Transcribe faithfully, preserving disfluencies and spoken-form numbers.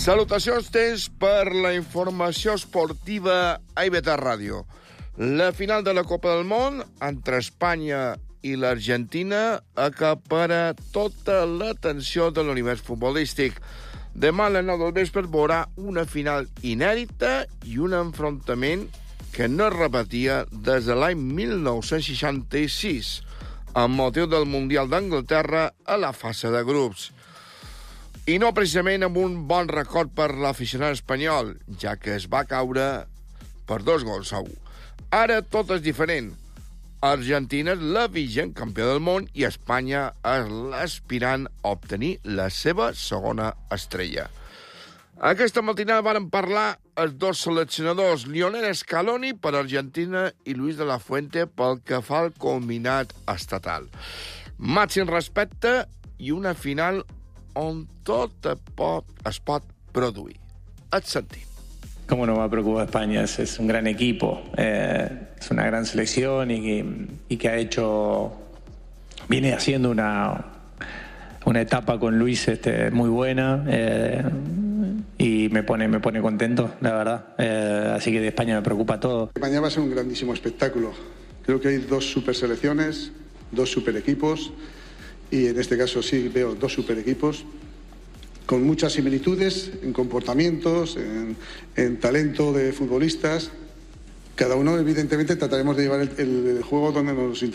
Salutacions tens per la informació esportiva a I B tres Ràdio. La final de la Copa del Món entre Espanya i l'Argentina acapara tota l'atenció de l'univers futbolístic. Demà a les nou del vespre veurà una final inèdita i un enfrontament que no es repetia des de l'any mil nou-cents seixanta-sis, amb motiu del Mundial d'Anglaterra a la fase de grups. I no precisament amb un bon record per l'aficionat espanyol, ja que es va caure per dos gols a un. Ara tot és diferent. Argentina és la vigent campió del món i Espanya és l'aspirant a obtenir la seva segona estrella. Aquesta matinada varen parlar els dos seleccionadors, Lionel Scaloni per Argentina i Luis de la Fuente pel que fa al combinat estatal. Màxim respecte i una final on tot pot, es pot produir. Et sentim. ¿Cómo no va a preocupar España? Es, es un gran equipo, eh, es una gran selección y que, y que ha hecho, viene haciendo una, una etapa con Luis este, muy buena eh, y me pone, me pone contento, la verdad. Eh, así que de España me preocupa todo. Mañana va a ser un grandísimo espectáculo. Creo que hay dos super selecciones, dos super equipos y en este caso sí veo dos super equipos con muchas similitudes en comportamientos, en, en talento de futbolistas. Cada uno, evidentemente, trataremos de llevar el, el juego donde nos interesa.